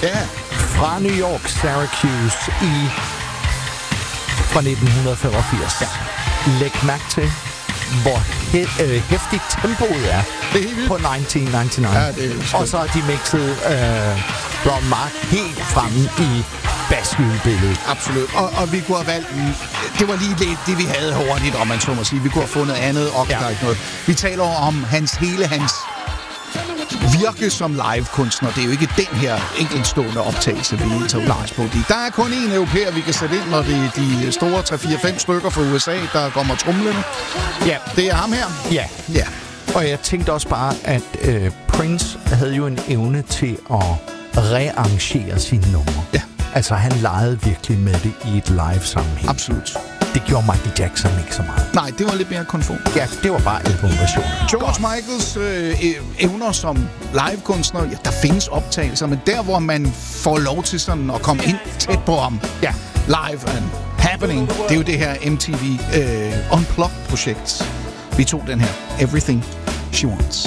Ja. Fra New York, Syracuse fra 1985. Ja. Læg mærke til, hvor hæftigt tempoet er på 1999. Ja, det er skønt. Og så har de mixet Ron Mark helt fremme i basslydbilledet. Absolut. Og vi kunne have valgt... Det var lige lidt det, vi havde hurtigt, om man så må sige. Vi kunne have fundet andet, og der er ikke noget. Vi taler om hans virke som live-kunstner. Det er jo ikke den her enkeltstående optagelse, vi tager udgangspunkt i. Der er kun én europæer, vi kan sætte ind, når det er de store 3-4-5 stykker fra USA, der kommer trumlende. Ja. Det er ham her. Ja. Ja. Og jeg tænkte også bare, at Prince havde jo en evne til at rearrangere sine numre. Ja. Altså, han legede virkelig med det i et live-sammenhæng. Absolut. Det gjorde Michael Jackson ikke så meget. Nej, det var lidt mere konform. Ja, det var bare albumversionen. George Michaels evner som livekunstner, ja, der findes optagelser, men der, hvor man får lov til sådan at komme ind tæt på ham, ja, live and happening, det er jo det her MTV Unplugged-projekt. Vi tog den her, Everything She Wants.